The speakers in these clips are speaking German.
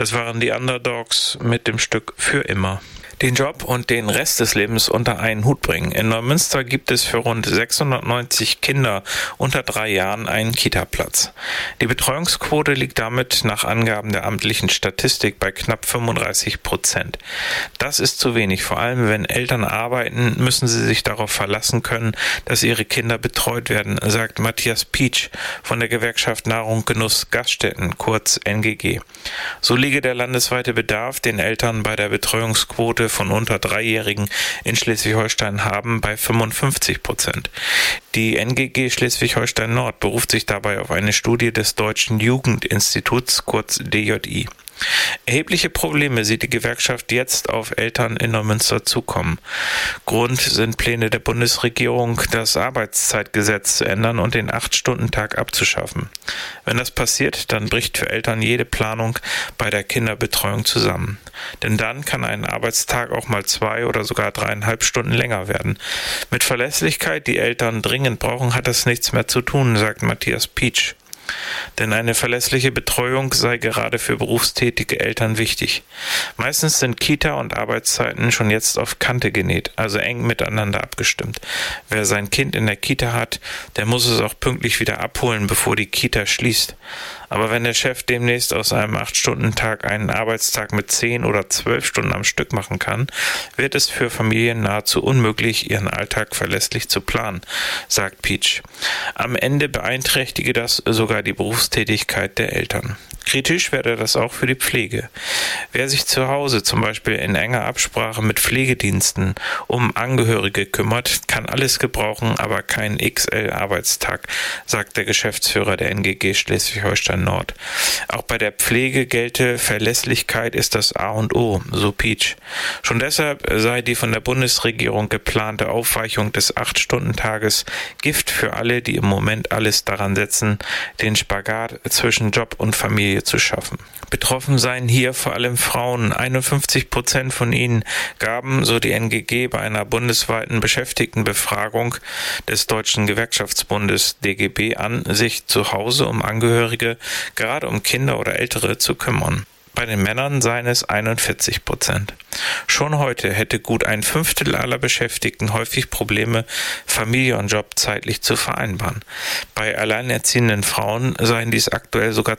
Das waren die Underdogs mit dem Stück Für immer. Den Job und den Rest des Lebens unter einen Hut bringen. In Neumünster gibt es für rund 690 Kinder unter 3 Jahren einen Kita-Platz. Die Betreuungsquote liegt damit nach Angaben der amtlichen Statistik bei knapp 35%. Das ist zu wenig. Vor allem, wenn Eltern arbeiten, müssen sie sich darauf verlassen können, dass ihre Kinder betreut werden, sagt Matthias Pietsch von der Gewerkschaft Nahrung Genuss Gaststätten, kurz NGG. So liege der landesweite Bedarf, den Eltern bei der Betreuungsquote von unter 3-Jährigen in Schleswig-Holstein haben, bei 55%. Die NGG Schleswig-Holstein Nord beruft sich dabei auf eine Studie des Deutschen Jugendinstituts, kurz DJI. Erhebliche Probleme sieht die Gewerkschaft jetzt auf Eltern in Neumünster zukommen. Grund sind Pläne der Bundesregierung, das Arbeitszeitgesetz zu ändern und den 8-Stunden-Tag abzuschaffen. Wenn das passiert, dann bricht für Eltern jede Planung bei der Kinderbetreuung zusammen. Denn dann kann ein Arbeitstag auch mal 2 oder sogar 3,5 Stunden länger werden. Mit Verlässlichkeit, die Eltern dringend brauchen, hat das nichts mehr zu tun, sagt Matthias Pietsch. Denn eine verlässliche Betreuung sei gerade für berufstätige Eltern wichtig. Meistens sind Kita- und Arbeitszeiten schon jetzt auf Kante genäht, also eng miteinander abgestimmt. Wer sein Kind in der Kita hat, der muss es auch pünktlich wieder abholen, bevor die Kita schließt. Aber wenn der Chef demnächst aus einem 8-Stunden-Tag einen Arbeitstag mit 10 oder 12 Stunden am Stück machen kann, wird es für Familien nahezu unmöglich, ihren Alltag verlässlich zu planen, sagt Pietsch. Am Ende beeinträchtige das sogar die Berufstätigkeit der Eltern. Kritisch werde das auch für die Pflege. Wer sich zu Hause zum Beispiel in enger Absprache mit Pflegediensten um Angehörige kümmert, kann alles gebrauchen, aber keinen XL-Arbeitstag, sagt der Geschäftsführer der NGG Schleswig-Holstein Nord. Auch bei der Pflege gelte, Verlässlichkeit ist das A und O, so Pietsch. Schon deshalb sei die von der Bundesregierung geplante Aufweichung des 8-Stunden-Tages Gift für alle, die im Moment alles daran setzen, den Spagat zwischen Job und Familie zu schaffen. Betroffen seien hier vor allem Frauen. 51% von ihnen gaben, so die NGG, bei einer bundesweiten Beschäftigtenbefragung des Deutschen Gewerkschaftsbundes DGB an, sich zu Hause um Angehörige, gerade um Kinder oder Ältere, zu kümmern. Bei den Männern seien es 41%. Schon heute hätte gut 1/5 aller Beschäftigten häufig Probleme, Familie und Job zeitlich zu vereinbaren. Bei alleinerziehenden Frauen seien dies aktuell sogar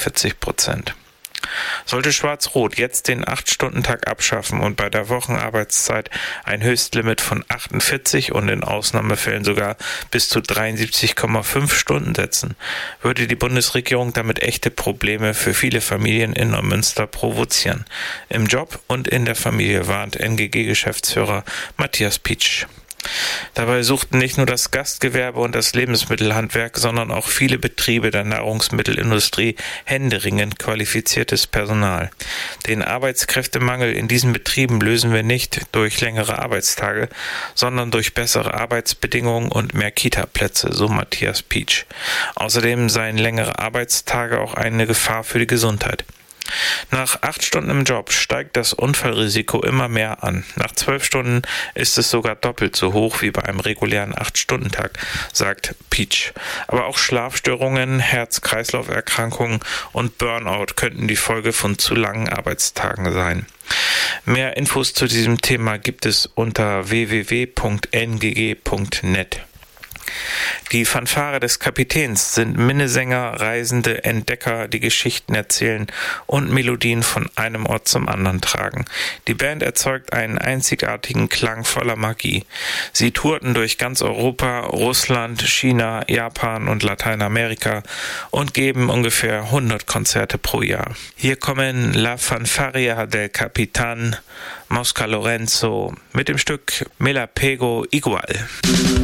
42%. Sollte Schwarz-Rot jetzt den 8-Stunden-Tag abschaffen und bei der Wochenarbeitszeit ein Höchstlimit von 48 und in Ausnahmefällen sogar bis zu 73,5 Stunden setzen, würde die Bundesregierung damit echte Probleme für viele Familien in Neumünster provozieren. Im Job und in der Familie, warnt NGG-Geschäftsführer Matthias Pietsch. Dabei suchten nicht nur das Gastgewerbe und das Lebensmittelhandwerk, sondern auch viele Betriebe der Nahrungsmittelindustrie händeringend qualifiziertes Personal. Den Arbeitskräftemangel in diesen Betrieben lösen wir nicht durch längere Arbeitstage, sondern durch bessere Arbeitsbedingungen und mehr Kita-Plätze, so Matthias Pietsch. Außerdem seien längere Arbeitstage auch eine Gefahr für die Gesundheit. Nach 8 Stunden im Job steigt das Unfallrisiko immer mehr an. Nach 12 Stunden ist es sogar doppelt so hoch wie bei einem regulären 8-Stunden-Tag, sagt Pietsch. Aber auch Schlafstörungen, Herz-Kreislauf-Erkrankungen und Burnout könnten die Folge von zu langen Arbeitstagen sein. Mehr Infos zu diesem Thema gibt es unter www.ngg.net. Die Fanfare des Kapitäns sind Minnesänger, Reisende, Entdecker, die Geschichten erzählen und Melodien von einem Ort zum anderen tragen. Die Band erzeugt einen einzigartigen Klang voller Magie. Sie tourten durch ganz Europa, Russland, China, Japan und Lateinamerika und geben ungefähr 100 Konzerte pro Jahr. Hier kommen La Fanfaria del Capitán, Mosca Lorenzo mit dem Stück Me la pego igual.